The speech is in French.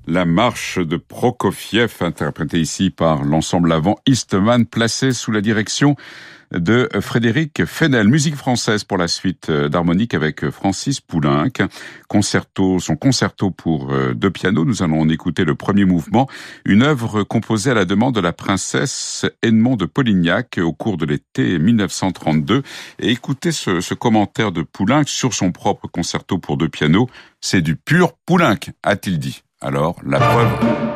La marche de Prokofiev, interprétée ici par l'ensemble Avant Eastman, placée sous la direction de Frédéric Fennel. Musique française pour la suite d'harmonique avec Francis Poulenc. Son concerto pour deux pianos. Nous allons en écouter le premier mouvement, une œuvre composée à la demande de la princesse Edmond de Polignac au cours de l'été 1932. Et écoutez ce commentaire de Poulenc sur son propre concerto pour deux pianos. C'est du pur Poulenc, a-t-il dit. Alors, la preuve